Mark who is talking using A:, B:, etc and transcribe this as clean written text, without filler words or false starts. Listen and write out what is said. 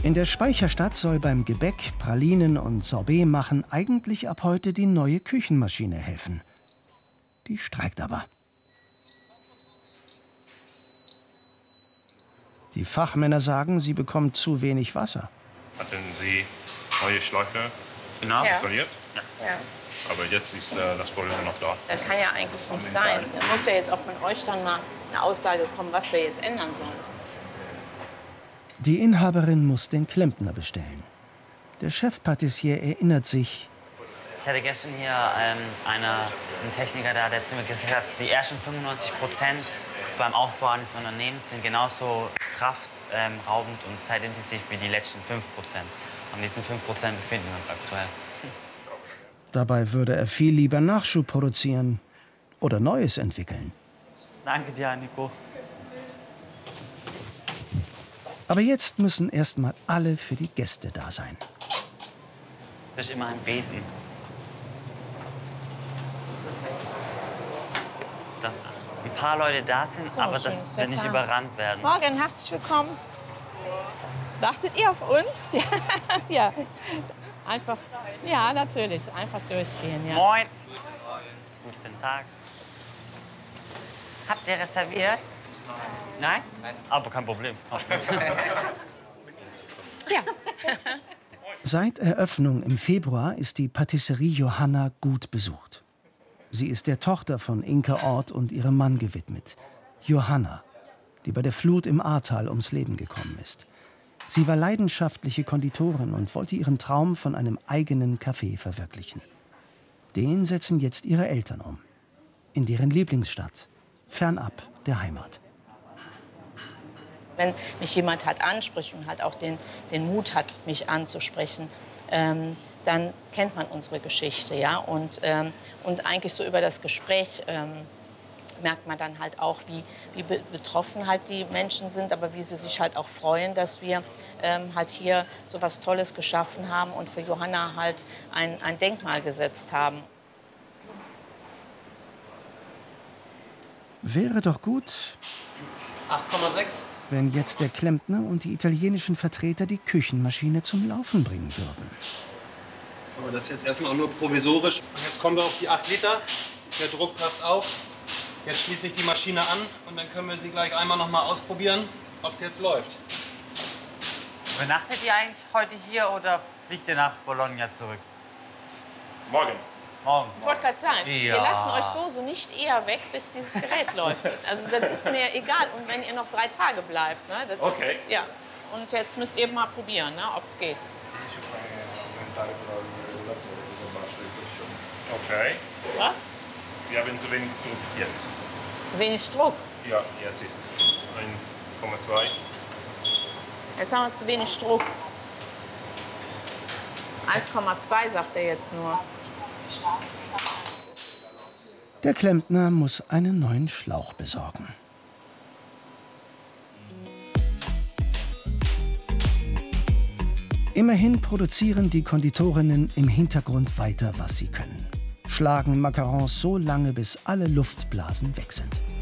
A: In der Speicherstadt soll beim Gebäck, Pralinen und Sorbet machen eigentlich ab heute die neue Küchenmaschine helfen. Die streikt aber. Die Fachmänner sagen, sie bekommt zu wenig Wasser.
B: Hatten Sie neue Schläuche installiert?
C: Ja.
B: Aber jetzt ist das Problem noch da.
C: Das kann ja eigentlich nicht sein. Da muss ja jetzt auch von euch dann mal eine Aussage kommen, was wir jetzt ändern sollen.
A: Die Inhaberin muss den Klempner bestellen. Der Chefpatissier erinnert sich.
D: Ich hatte gestern hier einen Techniker da, der zu mir gesagt hat, die ersten 95% beim Aufbau eines Unternehmens sind genauso kraftraubend und zeitintensiv wie die letzten 5%. An diesen 5% befinden wir uns aktuell.
A: Dabei würde er viel lieber Nachschub produzieren oder Neues entwickeln.
D: Danke dir, Nico.
A: Aber jetzt müssen erst mal alle für die Gäste da sein.
D: Das ist immer ein Beten. Dass ein paar Leute da sind,
C: So,
D: aber dass wir nicht überrannt werden.
C: Morgen, herzlich willkommen. Wartet ihr auf uns? Ja. Einfach, ja, natürlich. Einfach durchgehen, ja.
D: Moin. Guten Tag. Habt ihr reserviert? Nein? Aber kein Problem.
C: Ja.
A: Seit Eröffnung im Februar ist die Patisserie Johanna gut besucht. Sie ist der Tochter von Inke Ort und ihrem Mann gewidmet. Johanna, die bei der Flut im Ahrtal ums Leben gekommen ist. Sie war leidenschaftliche Konditorin und wollte ihren Traum von einem eigenen Café verwirklichen. Den setzen jetzt ihre Eltern um. In deren Lieblingsstadt, fernab der Heimat.
C: Wenn mich jemand halt anspricht und halt auch den Mut hat, mich anzusprechen, dann kennt man unsere Geschichte, ja. Und eigentlich so über das Gespräch merkt man dann halt auch, wie betroffen halt die Menschen sind, aber wie sie sich halt auch freuen, dass wir halt hier so was Tolles geschaffen haben und für Johanna halt ein Denkmal gesetzt haben.
A: Wäre doch gut,
E: 8,6.
A: wenn jetzt der Klempner und die italienischen Vertreter die Küchenmaschine zum Laufen bringen würden.
E: Aber das ist jetzt erstmal auch nur provisorisch. Und jetzt kommen wir auf die 8 Liter. Der Druck passt auf. Jetzt schließe ich die Maschine an und dann können wir sie gleich einmal noch mal ausprobieren, ob es jetzt läuft.
D: Übernachtet ihr eigentlich heute hier oder fliegt ihr nach Bologna zurück?
B: Morgen.
D: Morgen.
C: Ich wollte gerade sagen,
D: Ja.
C: wir lassen euch so nicht eher weg, bis dieses Gerät läuft. Also das ist mir egal. Und wenn ihr noch 3 Tage bleibt, ne, das
B: Okay.
C: ist, ja. Und jetzt müsst ihr mal probieren, ne, ob es geht.
B: Okay.
C: Was?
B: Wir haben zu wenig Druck jetzt.
C: Zu wenig Druck.
B: Ja, jetzt ist 1,2.
C: Jetzt haben wir zu wenig Druck. 1,2 sagt er jetzt nur.
A: Der Klempner muss einen neuen Schlauch besorgen. Immerhin produzieren die Konditorinnen im Hintergrund weiter, was sie können. Schlagen Macarons so lange, bis alle Luftblasen weg sind.